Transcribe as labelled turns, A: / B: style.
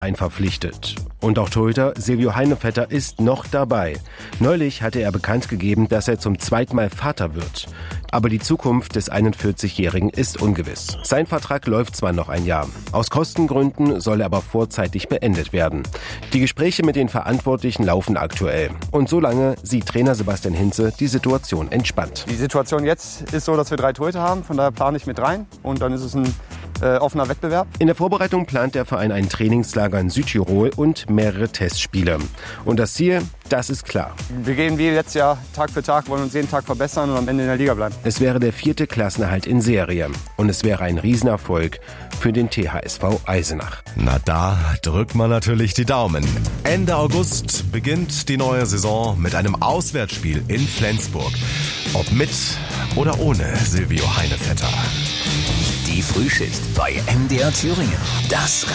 A: verpflichtet. Und auch Torhüter Silvio Heinevetter ist noch dabei. Neulich hatte er bekannt gegeben, dass er zum zweiten Mal Vater wird. Aber die Zukunft des 41-Jährigen ist ungewiss. Sein Vertrag läuft zwar noch ein Jahr. Aus Kostengründen soll er aber vorzeitig beendet werden. Die Gespräche mit den Verantwortlichen laufen aktuell. Und solange sieht Trainer Sebastian Hinze die Situation entspannt.
B: Die Situation jetzt ist so, dass wir 3 Torhüter haben. Von daher plane ich mit rein. Und dann ist es ein offener Wettbewerb.
A: In der Vorbereitung plant der Verein ein Trainingslager in Südtirol und mehrere Testspiele. Und das Ziel, das ist klar.
B: Wir gehen wie letztes Jahr Tag für Tag, wollen uns jeden Tag verbessern und am Ende in der Liga bleiben.
A: Es wäre der 4. Klassenerhalt in Serie. Und es wäre ein Riesenerfolg für den THSV Eisenach.
C: Na, da drückt man natürlich die Daumen. Ende August beginnt die neue Saison mit einem Auswärtsspiel in Flensburg. Ob mit oder ohne Silvio Heinevetter.
D: Die Frühschicht bei MDR Thüringen. Das